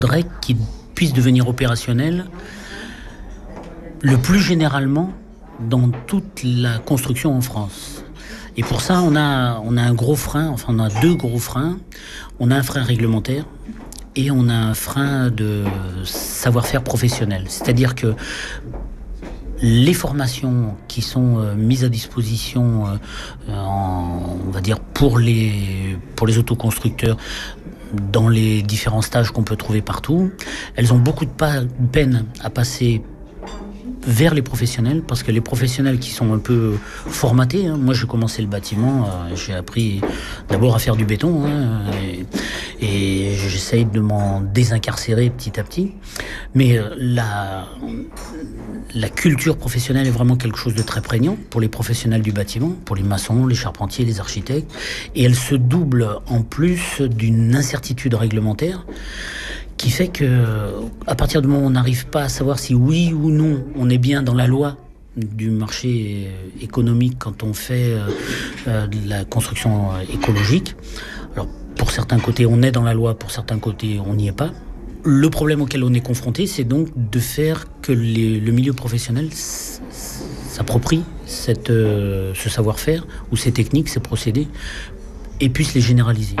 Faudrait qu'ils puissent devenir opérationnels le plus généralement dans toute la construction en France. Et pour ça, on a un gros frein, enfin on a deux gros freins. On a un frein réglementaire et on a un frein de savoir-faire professionnel. C'est-à-dire que les formations qui sont mises à disposition, on va dire pour les autoconstructeurs, dans les différents stages qu'on peut trouver partout, elles ont beaucoup de peine à passer vers les professionnels, parce que les professionnels qui sont un peu formatés, moi j'ai commencé le bâtiment, j'ai appris d'abord à faire du béton, et j'essaye de m'en désincarcérer petit à petit, mais la culture professionnelle est vraiment quelque chose de très prégnant pour les professionnels du bâtiment, pour les maçons, les charpentiers, les architectes, et elle se double en plus d'une incertitude réglementaire qui fait que, à partir du moment où on n'arrive pas à savoir si oui ou non on est bien dans la loi du marché économique quand on fait de la construction écologique, alors pour certains côtés on est dans la loi, pour certains côtés on n'y est pas. Le problème auquel on est confronté, c'est donc de faire que le milieu professionnel s'approprie ce savoir-faire ou ces techniques, ces procédés, et puisse les généraliser.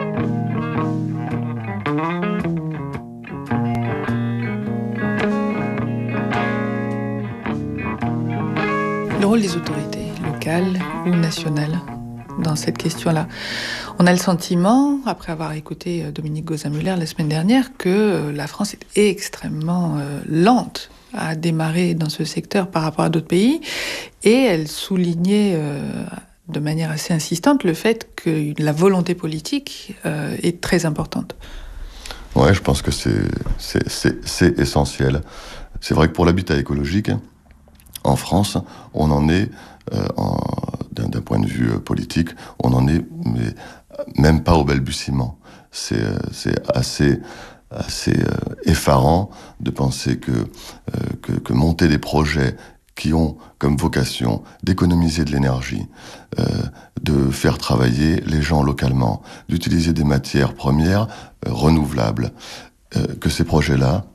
Le rôle des autorités locales ou nationales dans cette question-là. On a le sentiment, après avoir écouté Dominique Gozin-Müller la semaine dernière, que la France est extrêmement lente à démarrer dans ce secteur par rapport à d'autres pays. Et elle soulignait de manière assez insistante le fait que la volonté politique est très importante. Ouais, je pense que c'est essentiel. C'est vrai que pour l'habitat écologique, en France, on en est, d'un point de vue politique, on en est mais même pas au balbutiement. C'est assez effarant de penser que monter des projets qui ont comme vocation d'économiser de l'énergie, de faire travailler les gens localement, d'utiliser des matières premières renouvelables, que ces projets-là,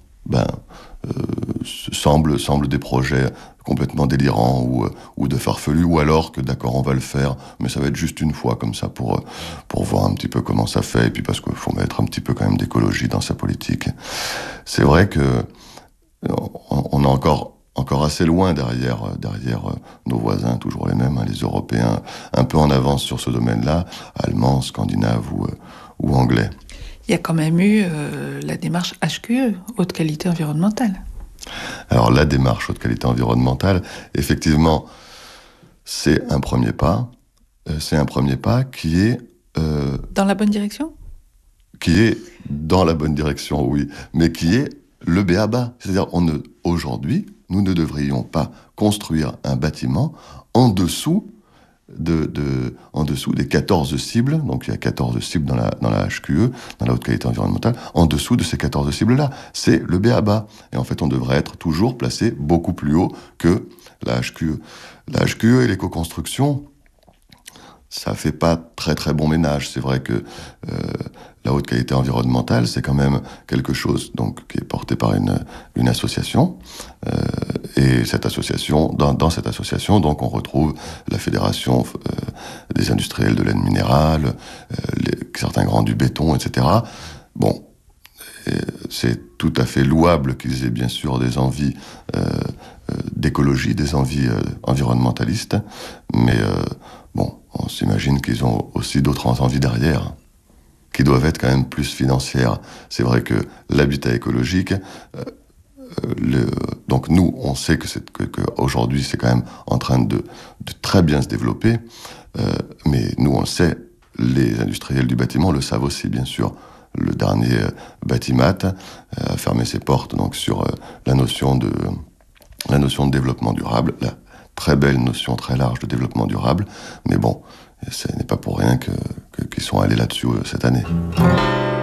semblent des projets complètement délirants ou de farfelus, ou alors que d'accord on va le faire, mais ça va être juste une fois comme ça pour voir un petit peu comment ça fait, et puis parce qu'il faut mettre un petit peu quand même d'écologie dans sa politique. C'est vrai que on est encore assez loin derrière nos voisins, toujours les mêmes, les Européens, un peu en avance sur ce domaine-là, allemands, scandinaves ou anglais. Il y a quand même eu la démarche HQE, haute qualité environnementale. Alors la démarche haute qualité environnementale, effectivement, c'est un premier pas. C'est un premier pas qui est... dans la bonne direction ? Qui est dans la bonne direction, oui, mais qui est le b.a.-ba. C'est-à-dire, aujourd'hui, nous ne devrions pas construire un bâtiment en dessous des 14 cibles, donc il y a 14 cibles dans la HQE, dans la haute qualité environnementale, en dessous de ces 14 cibles-là. C'est le b.a.-ba. Et en fait, on devrait être toujours placé beaucoup plus haut que la HQE. La HQE et l'éco-construction, ça fait pas très très bon ménage. C'est vrai que la haute qualité environnementale, c'est quand même quelque chose donc qui est porté par une association. Et cette association, dans cette association, donc on retrouve la fédération des industriels de laine minérale, certains grands du béton, etc. Bon, c'est tout à fait louable qu'ils aient bien sûr des envies d'écologie, des envies environnementalistes, mais on s'imagine qu'ils ont aussi d'autres envies derrière, qui doivent être quand même plus financières. C'est vrai que l'habitat écologique, donc nous, on sait que aujourd'hui, c'est quand même en train de très bien se développer, mais nous, on le sait, les industriels du bâtiment le savent aussi, bien sûr. Le dernier Batimat a fermé ses portes donc sur la notion de développement durable, la très belle notion très large de développement durable, mais bon, ce n'est pas pour rien qu'ils sont allés là-dessus cette année.